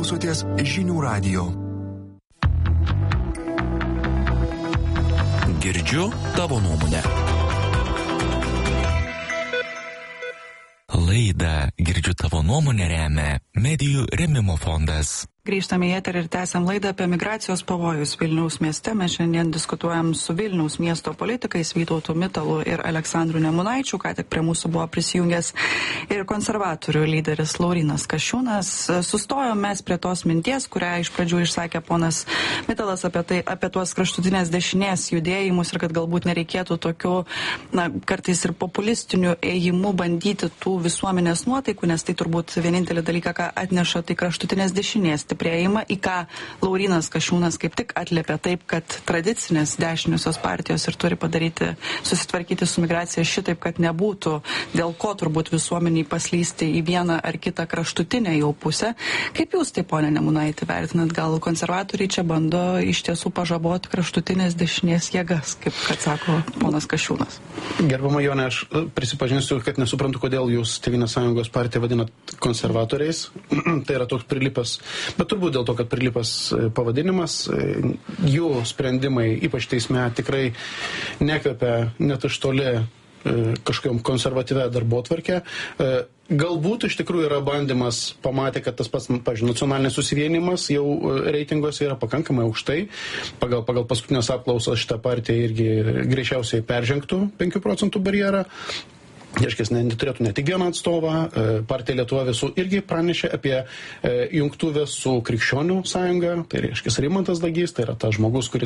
klausotės Žinių radijo. Girdžiu tavo nuomonę. Laidą Girdžiu tavo nuomonę remia Medijų rėmimo fondas. Grįžtame į eterį ir tęsiam laidą apie migracijos pavojus Vilniaus mieste. Mes šiandien diskutuojam su Vilniaus miesto politikais Vytautu Mitalu ir Aleksandru Nemunaičiu. Ką tik prie mūsų buvo prisijungęs ir konservatorių lyderis Laurynas Kasčiūnas. Sustojom mes prie tos minties, kurią iš pradžių išsakė ponas Mitalas apie tuos kraštutinės dešinės judėjimus ir kad galbūt nereikėtų tokių, kartais ir populistinių ėjimų bandyti tų visuomenės nuotaikų, nes tai turbūt vienintelį dalyką, ką atneša, tai kraštutinės dešinės stiprėjimą, į ką Laurynas Kasčiūnas kaip tik atliepia taip, kad tradicinės dešiniosios partijos ir turi susitvarkyti su migracija šitaip, kad nebūtų dėl ko turbūt visuomeniai paslysti į vieną ar kitą kraštutinę jau pusę. Kaip jūs tai, ponė Nemunaitė, vertinat? Gal konservatoriai čia bando iš tiesų pažaboti kraštutinės dešinės jėgas, kaip kad sako ponas Kasčiūnas? Gerbama Jonė, aš prisipažinsiu, kad nesuprantu, kodėl jūs Tėvynės sąjungos partiją vadinat konservatoriais. Tai yra toks prilipas, bet turbūt dėl to, kad prilipas pavadinimas, jų sprendimai, ypač teisme, tikrai nekvepia net iš toli kažkokiam konservatyvę darbotvarkę. Galbūt iš tikrųjų yra bandymas, pamatė, kad tas pats, pavyzdžiui, nacionalinis susivienimas jau reitinguose yra pakankamai aukštai. Pagal paskutinės apklausas šitą partiją irgi greičiausiai peržengtų 5 procentų barjerą. Reiškia, neturėtų ne tik vieną atstovą. Partija Lietuva visų irgi pranešė apie jungtuvę su Krikščionių sąjunga. Tai reiškia, Rimantas Dagys, tai yra tas žmogus, kuris